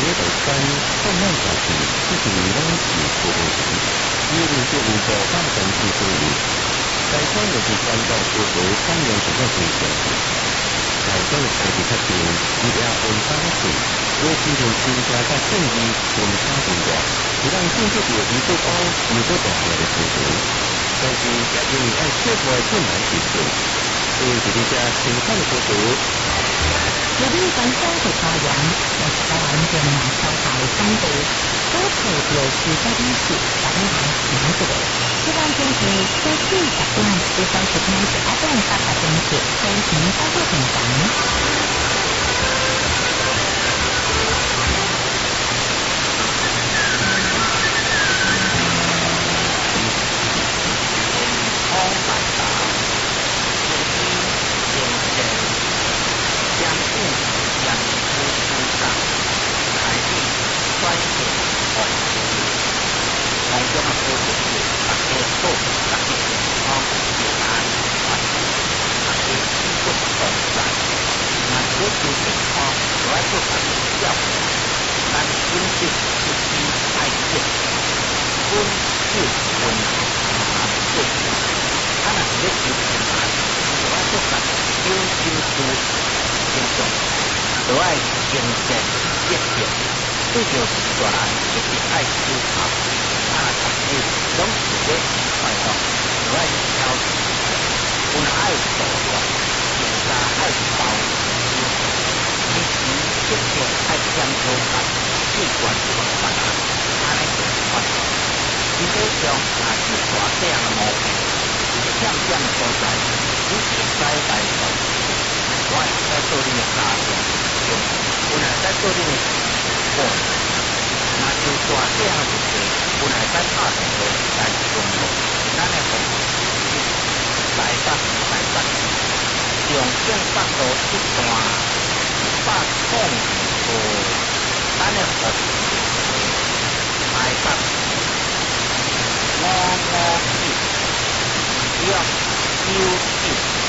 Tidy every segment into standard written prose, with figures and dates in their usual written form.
头山泛滥小区，自己拢是过过去，一路就路过大城市所有，该乡也是关到过回3年左右的小区。该乡的开始确定，伊也按3岁，我今天参加到正义文化中国，是让建设有一个高一个大的事情，但是也因为爱切合困难事情，所以这里家生产的过程。 由于本乡的高原，也是台湾人民超大的山地，多处有许多历史在台湾形成的。这段天气在40段至30天是阿段大大天气，风情包括很长。 就爱精神节俭，最重要是大人就是爱思考，读书拢是咧快乐，就爱挑选，有人爱做饭，有人爱包书，平时节俭爱相处法，习惯做饭啊，安尼就是快乐。基本上也是大这样的毛病，欠欠所在，你会使来做。我会使做你的家庭，我会使做你的伴，若就大这样的事，我会使拍电话来中国，咱的服务来北，重庆北路一段105号，咱的服务来北55169。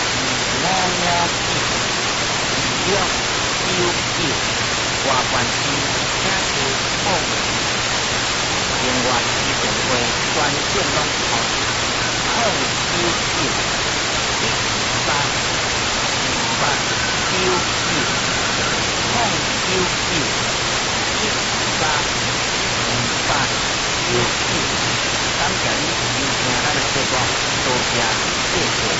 外关市请求服务，另外以电话专线拢感谢你收听咱的节目，多谢谢谢。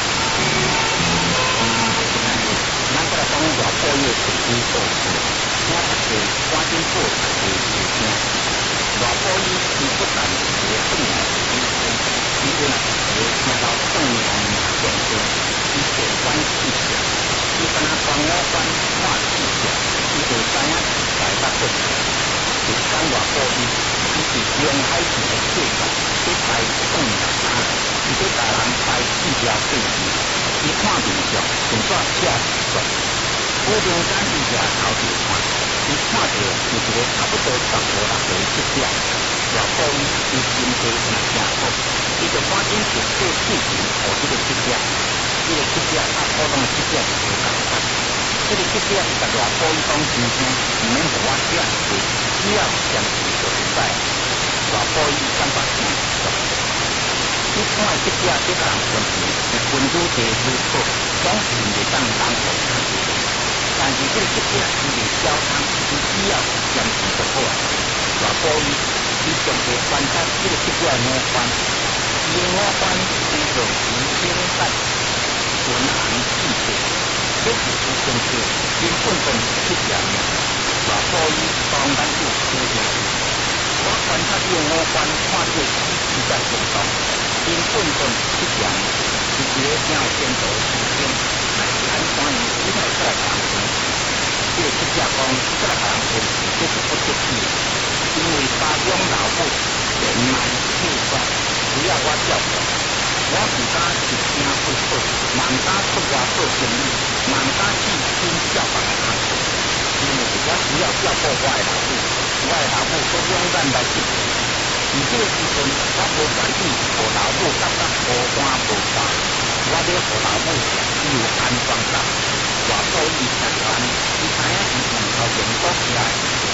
咱过来讲外埔的地理故事，请大家赶紧报台的收听。外埔伊不但是一个本来的地区，伊本来是一个听到动员建设，伊客观事实，伊敢若帮我关看事实，伊就知影是台北过去。就讲外埔伊是沿海线的铁路，去排动员哪来，伊去甲人排4条线线。伊看面上用纸写字算，古中间伊也头就看，伊看到是一个差不多15、16岁的记者，外埔伊心地真正好，伊就赶紧就做视频互这个记者，这个记者甲普通的记者是无共款，这个记者伊甲外埔伊讲真声，唔免互我写字，只要相信就明白，外埔伊感觉真爽。你看记者这个人分析，是分子地图好，总是袂当人互看到。但是这个记者伊袂嚣张，伊只要相信就好啊。外埔伊上个观察这个记者的五官，伊的五官非常平平淡，纯红细细，这是有根据，根本都是记者呢。外埔当然有出名。我观察这个五官，看这个时在行动。因本本出名，是一个正有前途的事情，乃是安怎样？你来出来讲分析。这个记者讲，出来讲分析，这是不得已，因为家中老母年迈气衰，需要我照顾。我唔敢一声不吭，唔敢出外做生意，唔敢去亲照别个工作，因为我需要照顾我的老母，我的老母都永远来记住。而这个时阵，我无愿意互老母感觉无干无干，我要互老母只有安全感。外埔伊习惯，伊知影伊从头用国起来，是一个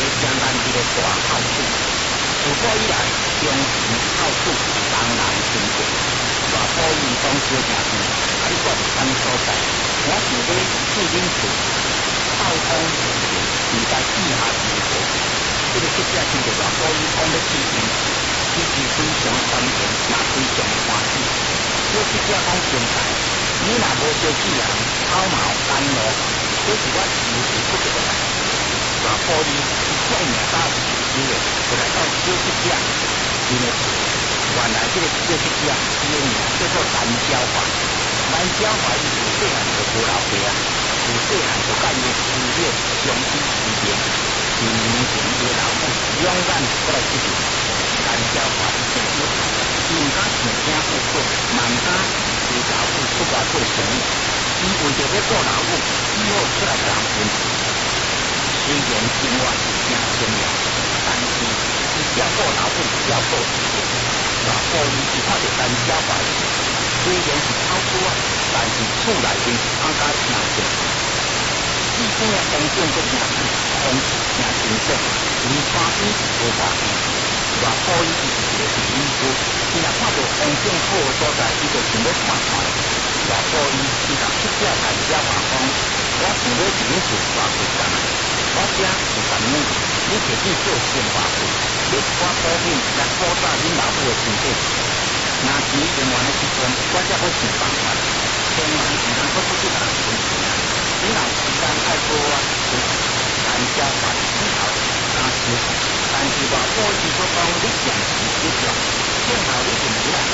成咱一个大好处。自古以来，忠臣好处人人尊敬。大埔义当小城市，啊，你住伫什么所在？我是咧树林厝，透风时代地下生活。这个设计听着大埔义讲要起身，其实非常关键，也非常欢喜。小设计讲精彩，你若无小气人，草毛干路，这是我支持不得的。大埔义这名大是收的，就来到小设计，因为原来这个小设计伊的名叫做蓝小华。蓝小华伊自细汉就无老爸啊，自细汉就甲伊的师爷相依为命。2年前伊的老母勇敢过来支持蓝小华，伊说伊毋敢想听父说，万敢为老母出外做生意。伊为着要顾老母，只好出来甲人分钱。虽然生活是真清凉，但是伊照顾老母照顾自己。大埔义伊看到蓝小华，虽然是草厝啊，但是厝内面安甲清净。地方的风景阁真美，空气真清爽，离山边无偌远。大埔义伊是一个地理区，伊若看到风景好的所在，伊就想要看看。大埔义伊甲出价蓝小华讲，我想要伫恁厝住几工啊？我这有10年，你摕去做生活费，你我保险来保障恁老母的身体。若钱用完的时阵，我才要想办法，千万毋通搁出去甲人分钱啊！你若时间爱多啊，蓝小华以后敢收，但是大埔义所讲你暂时不用，幸好你认为啊，